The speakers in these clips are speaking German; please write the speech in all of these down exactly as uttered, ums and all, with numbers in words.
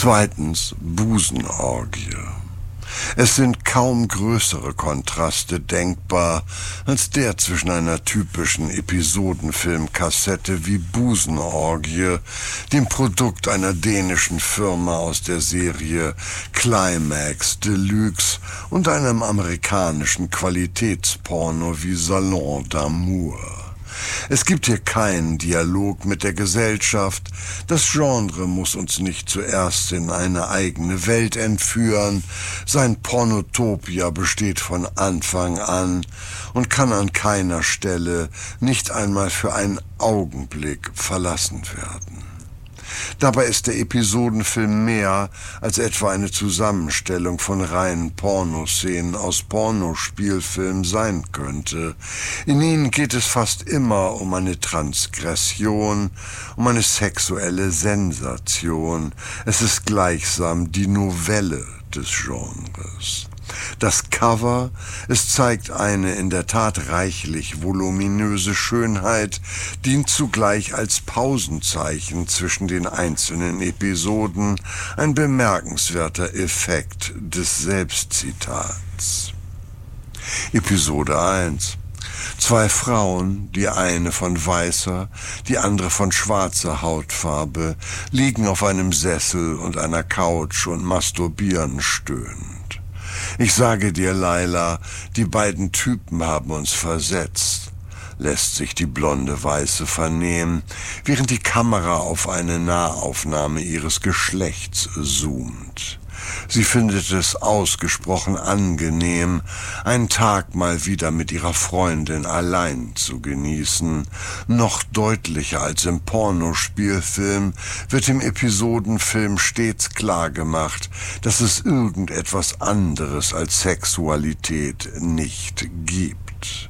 Zweitens Busenorgie. Es sind kaum größere Kontraste denkbar als der zwischen einer typischen Episodenfilmkassette wie Busenorgie, dem Produkt einer dänischen Firma aus der Serie Climax Deluxe, und einem amerikanischen Qualitätsporno wie Salon d'Amour. Es gibt hier keinen Dialog mit der Gesellschaft. Das Genre muss uns nicht zuerst in eine eigene Welt entführen. Sein Pornotopia besteht von Anfang an und kann an keiner Stelle, nicht einmal für einen Augenblick, verlassen werden. Dabei ist der Episodenfilm mehr als etwa eine Zusammenstellung von reinen Pornoszenen aus Pornospielfilmen sein könnte. In ihnen geht es fast immer um eine Transgression, um eine sexuelle Sensation. Es ist gleichsam die Novelle des Genres. Das Cover, es zeigt eine in der Tat reichlich voluminöse Schönheit, dient zugleich als Pausenzeichen zwischen den einzelnen Episoden, ein bemerkenswerter Effekt des Selbstzitats. Episode eins. Zwei Frauen, die eine von weißer, die andere von schwarzer Hautfarbe, liegen auf einem Sessel und einer Couch und masturbieren stöhnend. Ich sage dir, Laila, die beiden Typen haben uns versetzt, lässt sich die blonde Weiße vernehmen, während die Kamera auf eine Nahaufnahme ihres Geschlechts zoomt. Sie findet es ausgesprochen angenehm, einen Tag mal wieder mit ihrer Freundin allein zu genießen. Noch deutlicher als im Pornospielfilm wird im Episodenfilm stets klargemacht, dass es irgendetwas anderes als Sexualität nicht gibt.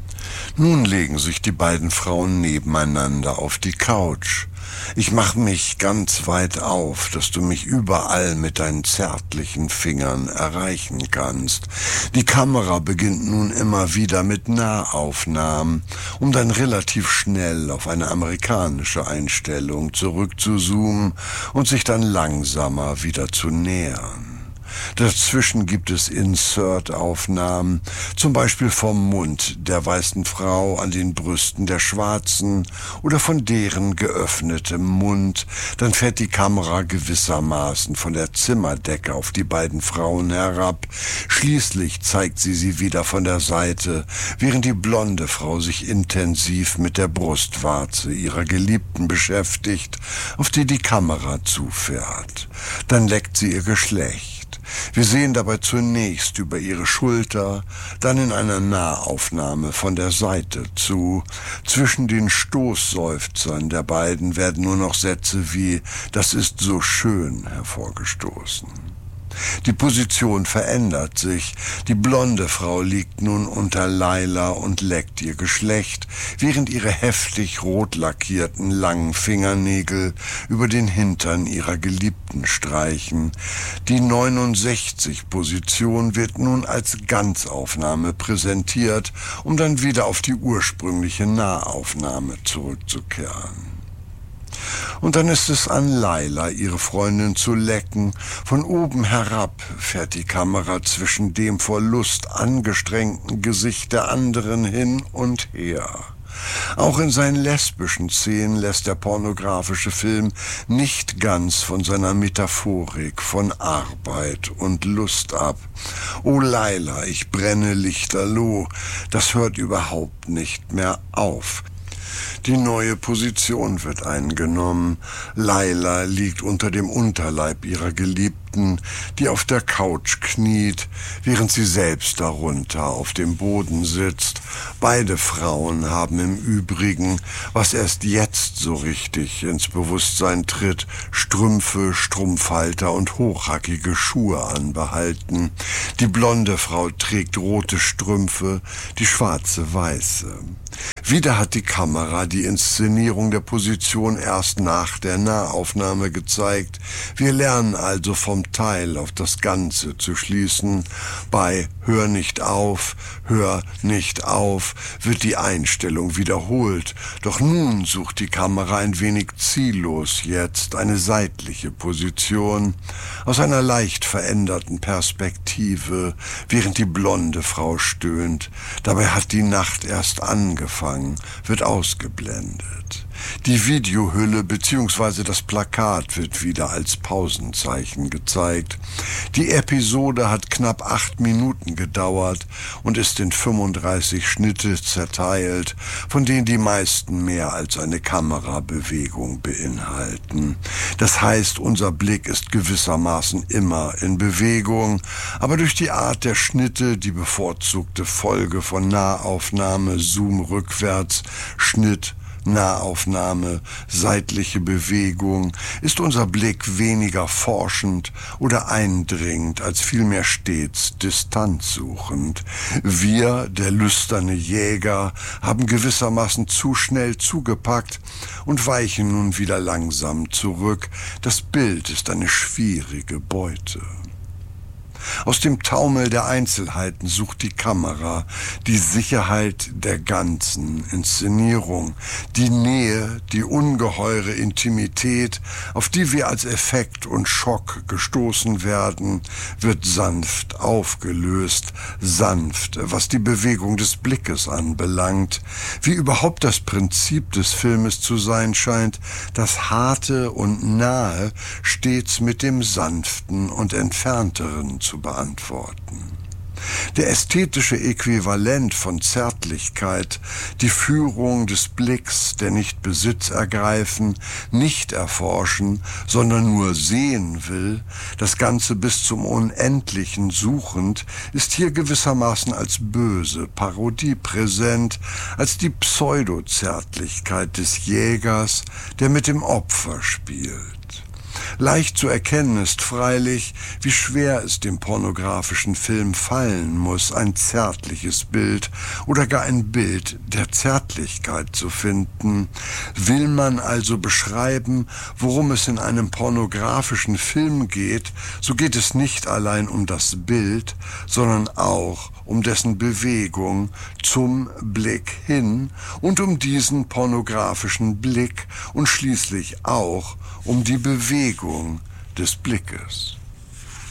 Nun legen sich die beiden Frauen nebeneinander auf die Couch. Ich mach mich ganz weit auf, dass du mich überall mit deinen zärtlichen Fingern erreichen kannst. Die Kamera beginnt nun immer wieder mit Nahaufnahmen, um dann relativ schnell auf eine amerikanische Einstellung zurückzuzoomen und sich dann langsamer wieder zu nähern. Dazwischen gibt es Insert-Aufnahmen, zum Beispiel vom Mund der weißen Frau an den Brüsten der Schwarzen oder von deren geöffnetem Mund. Dann fährt die Kamera gewissermaßen von der Zimmerdecke auf die beiden Frauen herab. Schließlich zeigt sie sie wieder von der Seite, während die blonde Frau sich intensiv mit der Brustwarze ihrer Geliebten beschäftigt, auf die die Kamera zufährt. Dann leckt sie ihr Geschlecht. Wir sehen dabei zunächst über ihre Schulter, dann in einer Nahaufnahme von der Seite zu. Zwischen den Stoßseufzern der beiden werden nur noch Sätze wie »Das ist so schön« hervorgestoßen. Die Position verändert sich. Die blonde Frau liegt nun unter Laila und leckt ihr Geschlecht, während ihre heftig rot lackierten langen Fingernägel über den Hintern ihrer Geliebten streichen. Die neunundsechzig-Position wird nun als Ganzaufnahme präsentiert, um dann wieder auf die ursprüngliche Nahaufnahme zurückzukehren. Und dann ist es an Laila, ihre Freundin zu lecken. Von oben herab fährt die Kamera zwischen dem vor Lust angestrengten Gesicht der anderen hin und her. Auch in seinen lesbischen Szenen lässt der pornografische Film nicht ganz von seiner Metaphorik von Arbeit und Lust ab. Oh Laila, ich brenne lichterloh, das hört überhaupt nicht mehr auf. Die neue Position wird eingenommen. Laila liegt unter dem Unterleib ihrer Geliebten, die auf der Couch kniet, während sie selbst darunter auf dem Boden sitzt. Beide Frauen haben im Übrigen, was erst jetzt so richtig ins Bewusstsein tritt, Strümpfe, Strumpfhalter und hochhackige Schuhe anbehalten. Die blonde Frau trägt rote Strümpfe, die schwarze weiße. Wieder hat die Kamera die Inszenierung der Position erst nach der Nahaufnahme gezeigt. Wir lernen also vom Teil auf das Ganze zu schließen. Bei Hör nicht auf, hör nicht auf wird die Einstellung wiederholt. Doch nun sucht die Kamera ein wenig ziellos jetzt eine seitliche Position aus einer leicht veränderten Perspektive, während die blonde Frau stöhnt. Dabei hat die Nacht erst angefangen, wird ausgeblendet. Die Videohülle bzw. das Plakat wird wieder als Pausenzeichen gezeigt. Die Episode hat knapp acht Minuten gedauert und ist in fünfunddreißig Schnitte zerteilt, von denen die meisten mehr als eine Kamerabewegung beinhalten. Das heißt, unser Blick ist gewissermaßen immer in Bewegung, aber durch die Art der Schnitte, die bevorzugte Folge von Nahaufnahme, Zoom rückwärts, Schnitt, Nahaufnahme, seitliche Bewegung, ist unser Blick weniger forschend oder eindringend, als vielmehr stets distanzsuchend. Wir, der lüsterne Jäger, haben gewissermaßen zu schnell zugepackt und weichen nun wieder langsam zurück. Das Bild ist eine schwierige Beute. Aus dem Taumel der Einzelheiten sucht die Kamera die Sicherheit der ganzen Inszenierung, die Nähe, die ungeheure Intimität, auf die wir als Effekt und Schock gestoßen werden, wird sanft aufgelöst, sanft, was die Bewegung des Blickes anbelangt, wie überhaupt das Prinzip des Filmes zu sein scheint, das Harte und Nahe stets mit dem Sanften und Entfernteren zu beantworten. Der ästhetische Äquivalent von Zärtlichkeit, die Führung des Blicks, der nicht Besitz ergreifen, nicht erforschen, sondern nur sehen will, das Ganze bis zum Unendlichen suchend, ist hier gewissermaßen als böse Parodie präsent, als die Pseudozärtlichkeit des Jägers, der mit dem Opfer spielt. Leicht zu erkennen ist freilich, wie schwer es dem pornografischen Film fallen muss, ein zärtliches Bild oder gar ein Bild der Zärtlichkeit zu finden. Will man also beschreiben, worum es in einem pornografischen Film geht, so geht es nicht allein um das Bild, sondern auch um dessen Bewegung zum Blick hin und um diesen pornografischen Blick und schließlich auch um die Bewegung des Blickes.